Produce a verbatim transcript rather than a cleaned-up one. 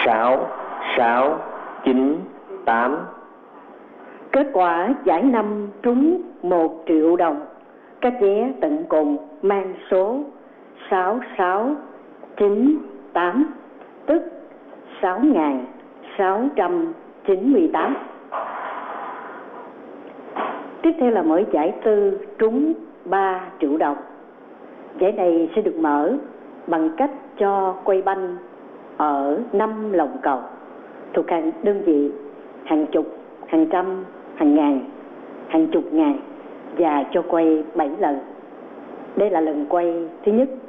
sáu, sáu, chín, tám. Kết quả giải năm trúng một triệu đồng. Các vé tận cùng mang số sáu sáu chín tám, tức sáu nghìn sáu trăm chín mươi tám. Tiếp theo là mở giải tư trúng ba triệu đồng. Giải này sẽ được mở bằng cách cho quay banh ở năm lồng cầu thuộc hàng đơn vị hàng chục, hàng trăm, hàng ngàn, hàng chục ngàn và cho quay bảy lần. Đây là lần quay thứ nhất.